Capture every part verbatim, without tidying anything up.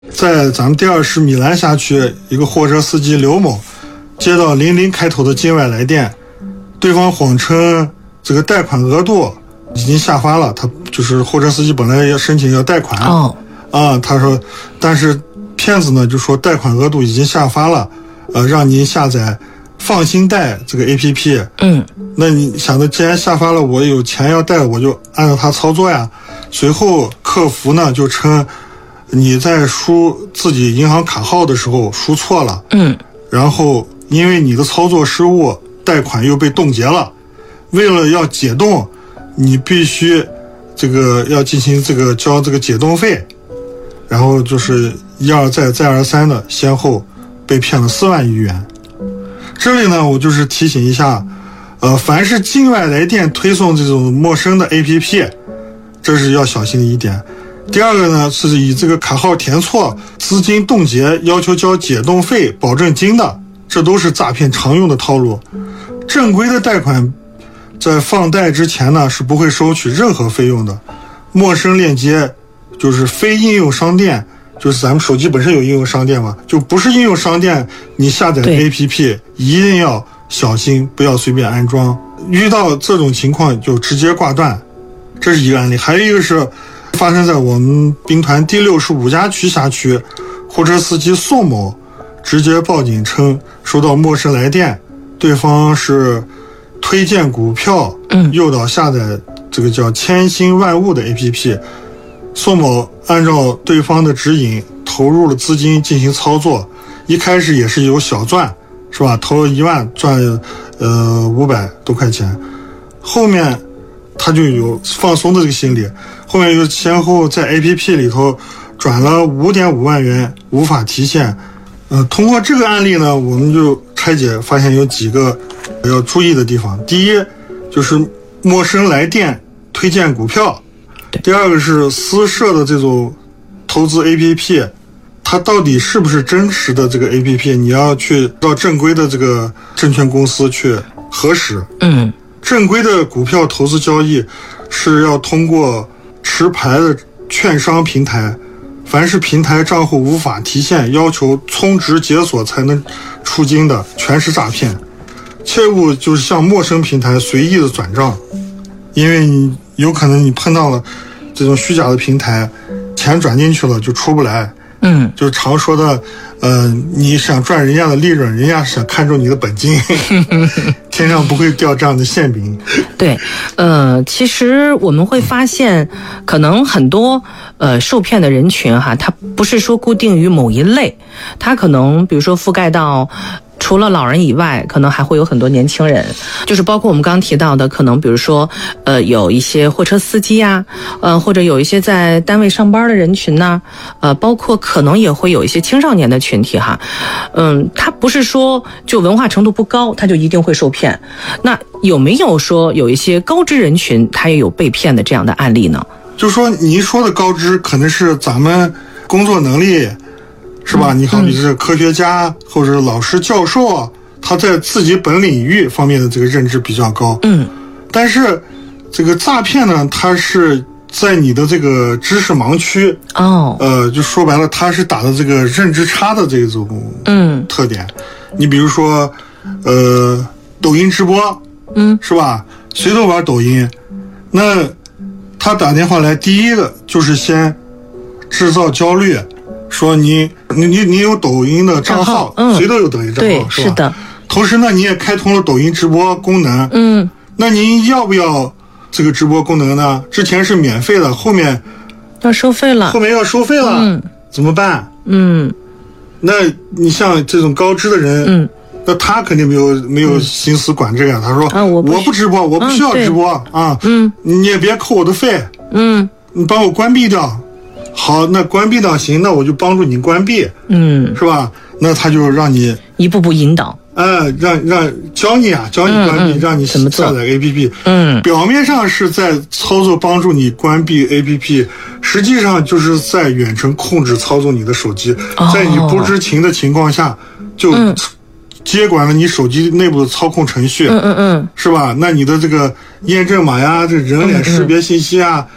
在咱们第二市米兰辖区，一个货车司机刘某接到零零开头的境外来电，对方谎称这个贷款额度已经下发了，他就是货车司机本来要申请要贷款， 哦， 啊，他说，但是骗子呢就说贷款额度已经下发了，呃，让您下载放心贷这个 A P P。 嗯， 那你想着既然下发了，我有钱要贷，我就按照它操作呀。随后客服呢就称你在输自己银行卡号的时候输错了， 嗯， 然后因为你的操作失误，贷款又被冻结了，为了要解冻，你必须这个要进行这个交这个解冻费，然后就是一而再再而三的先后被骗了四万余元。这里呢，我就是提醒一下，呃，凡是境外来电推送这种陌生的 A P P， 这是要小心的一点。第二个呢，是以这个卡号填错、资金冻结、要求交解冻费、保证金的，这都是诈骗常用的套路。正规的贷款在放贷之前呢，是不会收取任何费用的。陌生链接就是非应用商店，就是咱们手机本身有应用商店嘛，就不是应用商店，你下载 A P P 一定要小心，不要随便安装。遇到这种情况就直接挂断，这是一个案例。还有一个是发生在我们兵团第六十五家区辖区，货车司机宋某直接报警称收到陌生来电，对方是推荐股票，诱导下载这个叫千星万物的 A P P。宋某按照对方的指引投入了资金进行操作，一开始也是有小赚，是吧？投了一万赚呃五百多块钱，后面他就有放松的这个心理，后面又先后在 A P P 里头转了 五点五万元无法提现。呃，通过这个案例呢，我们就拆解发现有几个要注意的地方。第一，就是陌生来电推荐股票；第二个是私设的这种投资 A P P， 它到底是不是真实的这个 A P P， 你要去到正规的这个证券公司去核实。 嗯， 正规的股票投资交易是要通过持牌的券商平台，凡是平台账户无法提现，要求充值解锁才能出金的，全是诈骗。切勿就是向陌生平台随意的转账，因为你有可能你碰到了这种虚假的平台，钱转进去了就出不来。 嗯， 就是常说的，呃，你想赚人家的利润，人家想看中你的本金，天上不会掉这样的馅饼。 对，呃，其实我们会发现，可能很多呃受骗的人群哈，他不是说固定于某一类，他可能比如说覆盖到。除了老人以外，可能还会有很多年轻人，就是包括我们刚刚提到的，可能比如说，呃，有一些货车司机呀、啊，呃，或者有一些在单位上班的人群呐、啊，呃，包括可能也会有一些青少年的群体哈，嗯，他不是说就文化程度不高，他就一定会受骗。那有没有说有一些高知人群，他也有被骗的这样的案例呢？ 就是说，您说的高知，可能是咱们工作能力。是吧？你好比是科学家、嗯、或者老师、教授，他在自己本领域方面的这个认知比较高。 嗯， 但是这个诈骗呢，它是在你的这个知识盲区。 哦， 呃，就说白了，它是打的这个认知差的这种嗯特点。嗯、你比如说，呃，抖音直播， 嗯， 是吧？谁都玩抖音，那他打电话来，第一个就是先制造焦虑。说你你你你有抖音的账号， 嗯， 谁都有抖音账号，是吧？ 是的。 同时呢，你也开通了抖音直播功能， 嗯， 那您要不要这个直播功能呢？之前是免费的，后面要收费了， 后面要收费了， 嗯， 怎么办？ 嗯， 那你像这种高知的人， 嗯， 那他肯定没有没有心思管这个，他说啊，我不我不直播，我不需要直播啊， 嗯， 你也别扣我的费， 嗯， 你帮我关闭掉。好，那关闭掉行，那我就帮助你关闭， 嗯， 是吧？那他就让你一步步引导， 呃，让让教你啊，教你关闭， 嗯嗯、 让你下载 A P P， 嗯， 表面上是在操作帮助你关闭 A P P， 实际上就是在远程控制操纵你的手机， 哦、 在你不知情的情况下就接管了你手机内部的操控程序， 嗯嗯嗯， 是吧？那你的这个验证码呀，这人脸识别信息啊。 嗯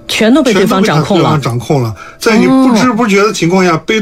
全都被对方掌控了。 掌控了，在你不知不觉的情况下，被